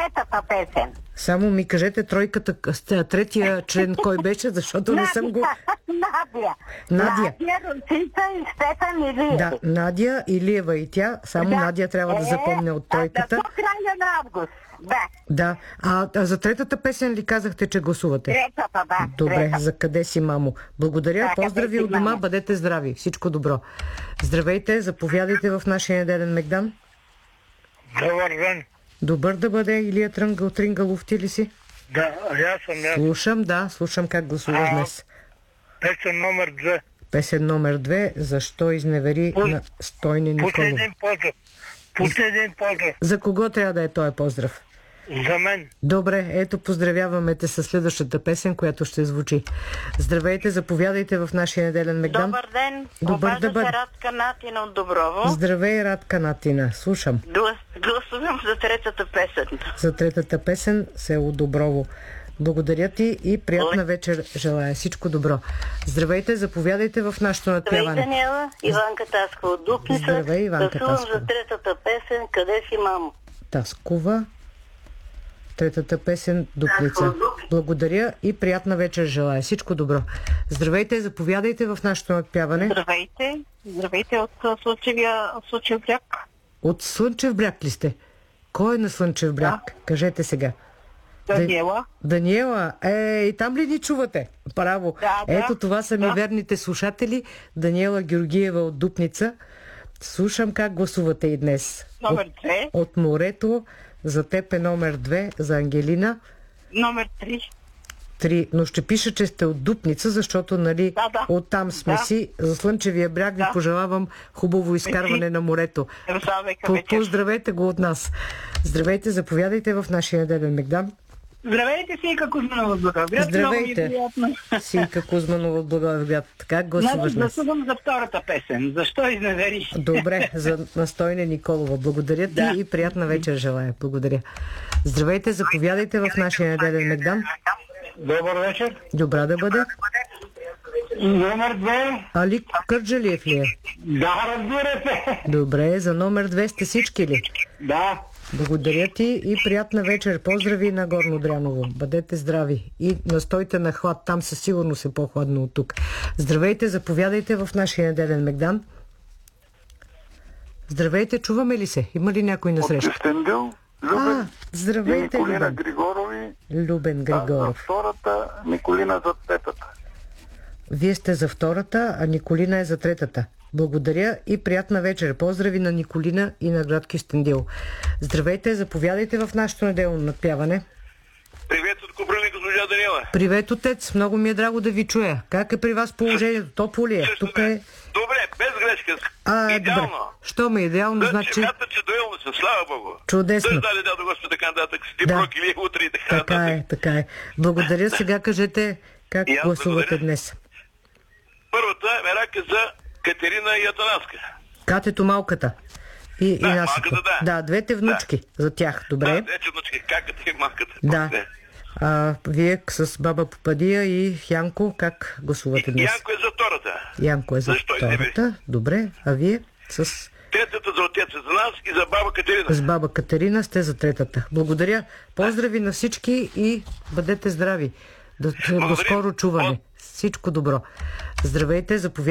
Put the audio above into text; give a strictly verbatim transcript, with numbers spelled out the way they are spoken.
третата песен. Само ми кажете тройката, третия член кой беше, защото не съм го... Надя. Надя. Надя, Русица и Стефан Илиева. Да, Надя Илиева и тя. Само Да. Надя трябва да Е, запомня от тройката. Да, до края на август. Да. Да. А, а за третата песен ли казахте, че гласувате? Третата, да. Добре, Третата. за къде си, мамо? Благодаря, Да, къде поздрави си, от дома, мамо? бъдете здрави. Всичко добро. Здравейте, заповядайте в нашия неделен Мегдан. Добър ден. Добър да бъде, Илия Трънгъл, Трингалов, ти ли си? Да, аз съм аз. Слушам, да, слушам как гласуваш А, днес. Песен номер две. Песен номер две, защо изневери Пу- на Стойне Николов. Последен поздрав. Последен поздрав. За кого трябва да е този поздрав? За мен. Добре, ето поздравяваме те със следващата песен, която ще звучи. Здравейте, заповядайте в нашия неделен Мегдан. Добър ден. Добър Обажда да бъде. се Радка Натина от Доброво. Здравей, Радка Натина. Слушам. Глас, гласувам за третата песен. За третата песен, село Доброво. Благодаря ти и приятна вечер желая. Всичко добро. Здравейте, заповядайте в нашото Здравей, надпяване. Даниела. Иванка Таскова от Дупница. Здравей, Иванка Гласувам Таскова. за третата песен Къде си, мамо? Таскова. Третата песен Дупница. Благодаря и приятна вечер желая. Всичко добро. Здравейте, заповядайте в нашото надпяване. Здравейте. Здравейте от а, Слънчевия Слънчев бряг. От Слънчев бряг ли сте? Кой е на Слънчев бряг? Кажете сега. Даниела. Даниела, е, и там ли ни чувате? Право. Да, да. Ето това са ми Да. верните слушатели. Даниела Георгиева от Дупница. Слушам как гласувате и днес. Номер От, две. от морето, за теб е номер две, за Ангелина. Номер три. Три. Но ще пиша, че сте от Дупница, защото, нали, Да, да. оттам сме Да. си. За Слънчевия бряг ви Да. пожелавам хубаво изкарване на морето. Здравейка По- вечер. Поздравете го от нас. Здравейте, заповядайте в нашия неделен Мегдан. Здравейте, Сийка Кузманова от Благоевград. Здравейте. Много ми е приятно. Сийка Кузманова от Благоевград. Как гласуваш Значи, днес? гласувам за втората песен. Защо изневери? Добре, за Настойна Николова. Благодаря ти Да. и приятна вечер желая. Благодаря. Здравейте, заповядайте в нашия неделен Мегдан. Добър вечер. Добра да бъде. Номер две. Али Кърджалиев ли е? Да, разбира се. Добре, за номер две сте всички ли? Да. Благодаря ти и приятна вечер. Поздрави на Горно Дряново. Бъдете здрави. И настойте на хлад. Там със сигурност е по-хладно от тук. Здравейте, заповядайте в нашия неделен Мегдан. Здравейте, чуваме ли се? Има ли някой на От среща? Кюстендил, А, Любен и здравейте, Николина Любен. Григорови, Любен а за Григоров. втората Николина за третата. Вие сте за втората, а Николина е за третата. Благодаря и приятна вечер. Поздрави на Николина и на град Кюстендил. Здравейте, заповядайте в нашето неделно надпяване. Привет от Кобръник, госпожа Даниела. Привет, отец. Много ми е драго да ви чуя. Как е при вас положението? Топло ли е? Също Тук бе. е... Добре, без грешка. А, Идеално. добре. Що ме е идеално, Значи, значи... мятат, че доелно се, слава Богу. Чудесно. Той даде дядо Господи, така нататък. Ти Да. прокили утре и така Така нататък. е, така е. Благодаря. Сега кажете как И аз гласувате благодаря. днес. Първата мерак е за Катерина и Атанаска. Катето малката. И, и Да, Насико. малката, да. Да, двете внучки за тях. Добре. Да, вече внучки, каката и малката. Да. После. А, вие с баба Попадия и Янко как гласувате днес? Янко е за втората. Янко е за Защо и не бе? втората. Добре. А вие с, Третата за отеца за нас и за баба Катерина. с баба Катерина сте за третата. Благодаря. Поздрави на всички и бъдете здрави. До, до скоро чуване. Всичко добро. Здравейте, заповядайте.